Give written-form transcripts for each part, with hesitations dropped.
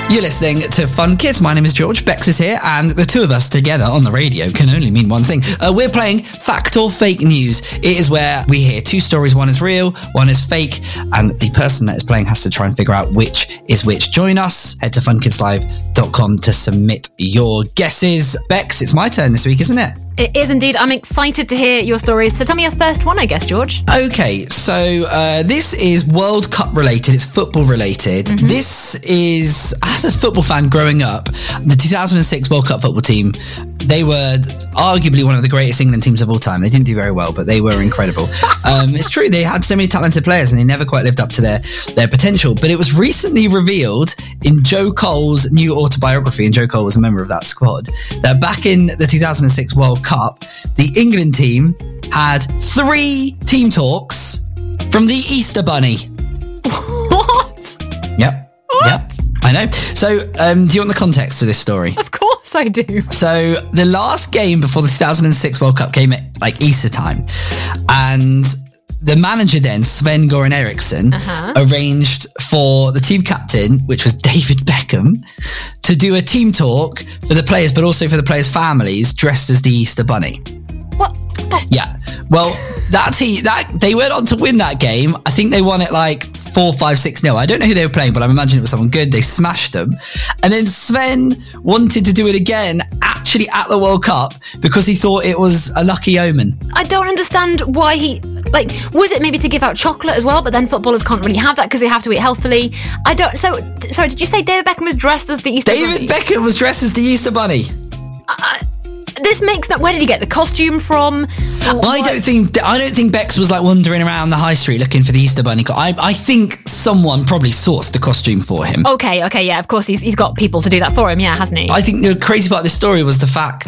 You're listening to Fun Kids. My name is George. Bex is here, and the two of us together on the radio can only mean one thing. We're playing Fact or Fake News. It is where we hear two stories. One is real, one is fake, and the person that is playing has to try and figure out which is which. Join us. Head to funkidslive.com to submit your guesses. Bex, it's my turn this week, isn't it? It is indeed. I'm excited to hear your stories. So tell me your first one, I guess, George. Okay, so this is World Cup related. It's football related. Mm-hmm. This is, as a football fan growing up, the 2006 World Cup football team, they were arguably one of the greatest England teams of all time. They didn't do very well, but they were incredible. It's true, they had so many talented players and they never quite lived up to their potential. But it was recently revealed in Joe Cole's new autobiography, and Joe Cole was a member of that squad, that back in the 2006 World Cup, the England team had 3 team talks from the Easter Bunny. What? Yep. What? Yep, I know. So, do you want the context to this story? Of course I do. So, the last game before the 2006 World Cup came at like Easter time, and the manager then, Sven-Göran Eriksson, arranged for the team captain, which was David Beckham, to do a team talk for the players, but also for the players' families, dressed as the Easter Bunny. What? Yeah. Well, they went on to win that game. I think they won it like 4-5-6-0. I don't know who they were playing, but I imagine it was someone good. They smashed them. And then Sven wanted to do it again, actually at the World Cup, because he thought it was a lucky omen. I don't understand why he... Like, was it maybe to give out chocolate as well? But then footballers can't really have that because they have to eat healthily. Sorry, did you say David Beckham was dressed as the Easter Bunny? David Beckham was dressed as the Easter Bunny. This makes no... Where did he get the costume from? I don't think Bex was like wandering around the high street looking for the Easter Bunny. I think someone probably sourced the costume for him. Okay, yeah, of course he's got people to do that for him, yeah, hasn't he? I think the crazy part of this story was the fact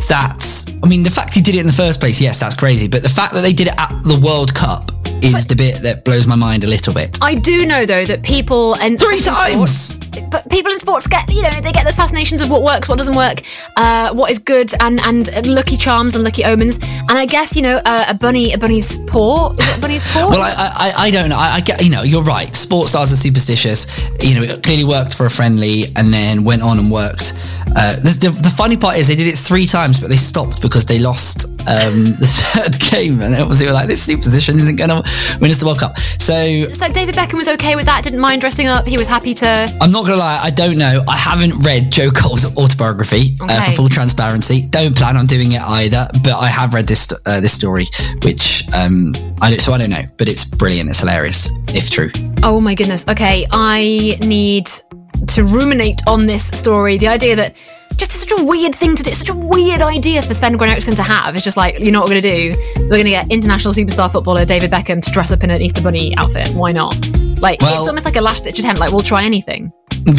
he did it in the first place, yes, that's crazy, but the fact that they did it at the World Cup is the bit that blows my mind a little bit. I do know, though, that people... 3 times! But people in sports get those fascinations of what works, what doesn't work, what is good, and lucky charms and lucky omens. And I guess, a bunny's paw. Is it a bunny's paw? Well, I don't know. I get, you're right. Sports stars are superstitious. It clearly worked for a friendly and then went on and worked. The funny part is they did it 3 times, but they stopped because they lost the third game. And obviously they were like, this superstition isn't going to win us the World Cup. So David Beckham was okay with that, didn't mind dressing up. He was happy to... I'm not going to lie, I don't know. I haven't read Joe Cole's autobiography for full transparency. Don't plan on doing it either, but I have read this story, which I don't know, but it's brilliant. It's hilarious, if true. Oh my goodness. Okay, I need to ruminate on this story. The idea that just such a weird thing to do, such a weird idea for Sven-Göran Eriksson to have. It's just like, you know what we're going to do? We're going to get international superstar footballer David Beckham to dress up in an Easter Bunny outfit. Why not? It's almost like a last-ditch attempt, like, we'll try anything.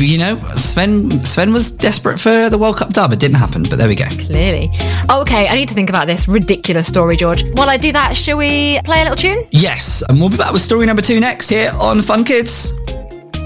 Sven was desperate for the World Cup dub. It didn't happen, but there we go. Clearly. Okay, I need to think about this ridiculous story, George. While I do that, shall we play a little tune? Yes, and we'll be back with story number 2 next here on Fun Kids.